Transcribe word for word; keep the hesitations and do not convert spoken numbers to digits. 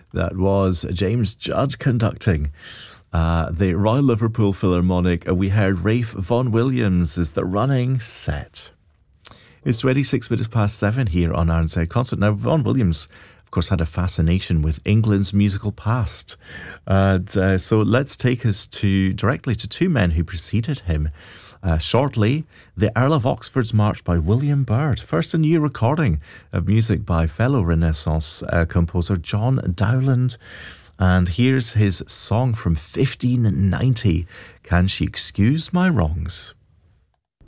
That was James Judd conducting uh, the Royal Liverpool Philharmonic. We heard Ralph Vaughan Williams is the running set. It's twenty-six minutes past seven here on R N Z Concert. Now, Vaughan Williams, of course, had a fascination with England's musical past. And uh, so let's take us to directly to two men who preceded him. Uh, shortly, the Earl of Oxford's March by William Byrd. First, a new recording of music by fellow Renaissance uh, composer John Dowland. And here's his song from fifteen ninety, Can She Excuse My Wrongs?